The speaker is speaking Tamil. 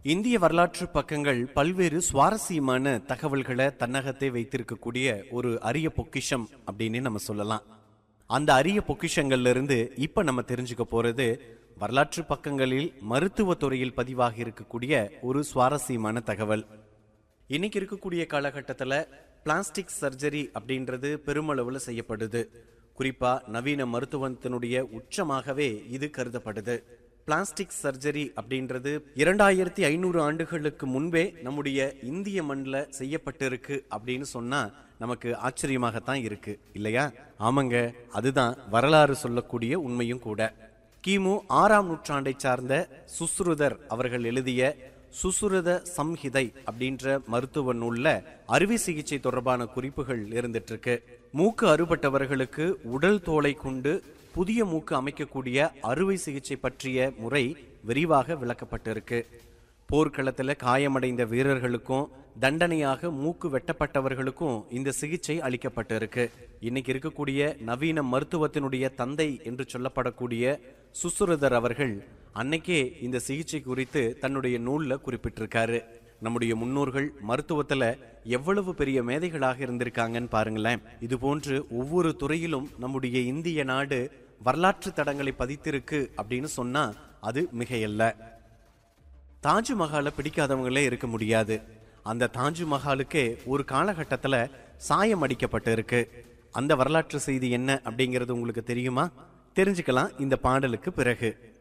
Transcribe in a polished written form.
இந்திய வரலாற்று பக்கங்கள் பல்வேறு சுவாரஸ்யமான தகவல்களை தன்னகத்தை வைத்திருக்கக்கூடிய ஒரு அரிய பொக்கிஷம் அப்படின்னு நம்ம சொல்லலாம். அந்த அரிய பொக்கிஷங்கள்ல இருந்து இப்ப நம்ம தெரிஞ்சுக்க போறது வரலாற்று பக்கங்களில் மருத்துவ துறையில் பதிவாகி இருக்கக்கூடிய ஒரு சுவாரஸ்யமான தகவல். இன்னைக்கு இருக்கக்கூடிய காலகட்டத்தில் பிளாஸ்டிக் சர்ஜரி அப்படின்றது பெருமளவுல செய்யப்படுது. குறிப்பா நவீன மருத்துவத்தினுடைய உச்சமாகவே இது கருதப்படுது. பிளாஸ்டிக் சர்ஜரி அப்படின்றது 2500 ஆண்டுகளுக்கு முன்பே நம்முடைய இந்திய மண்ணில் செய்யப்பட்டிருக்கு அப்படின்னு சொன்னா நமக்கு ஆச்சரியமாகத்தான் இருக்கு இல்லையா? ஆமாங்க, அதுதான் வரலாறு சொல்லக்கூடிய உண்மையும் கூட. கிமு 6ஆம் நூற்றாண்டை சார்ந்த சுஸ்ருதர் அவர்கள் எழுதிய சுசுருத சம்ஹிதை அப்படின்ற மருத்துவ நூல்ல அறுவை சிகிச்சை தொடர்பான குறிப்புகள் இருந்துட்டு இருக்கு. மூக்கு அறுபட்டவர்களுக்கு உடல் தோலை கொண்டு புதிய மூக்கு அமைக்கக்கூடிய அறுவை சிகிச்சை பற்றிய முறை விரிவாக விளக்கப்பட்டிருக்கு. போர்க்களத்தில் காயமடைந்த வீரர்களுக்கும் தண்டனையாக மூக்கு வெட்டப்பட்டவர்களுக்கும் இந்த சிகிச்சை அளிக்கப்பட்டிருக்கு. இன்னைக்கு இருக்கக்கூடிய நவீன மருத்துவத்தினுடைய தந்தை என்று சொல்லப்படக்கூடிய சுசுருதர் அவர்கள் அன்னைக்கே இந்த சிகிச்சை குறித்து தன்னுடைய நூல்ல குறிப்பிட்டிருக்காரு. நம்முடைய முன்னோர்கள் மருத்துவத்துல எவ்வளவு பெரிய மேதைகளாக இருந்திருக்காங்கன்னு பாருங்களேன். இது போன்று ஒவ்வொரு துறையிலும் நம்முடைய இந்திய நாடு வரலாற்று தடங்களை பதித்திருக்கு அப்படின்னு சொன்னா அது மிகையல்ல. தாஜ்மஹாலை பிடிக்காதவங்களே இருக்க முடியாது. அந்த தாஜ்மஹாலுக்கே ஒரு காலகட்டத்துல சாயம் அடிக்கப்பட்டு இருக்கு. அந்த வரலாற்று செய்தி என்ன அப்படிங்கிறது உங்களுக்கு தெரியுமா? தெரிஞ்சுக்கலாம் இந்த பாடலுக்கு பிறகு.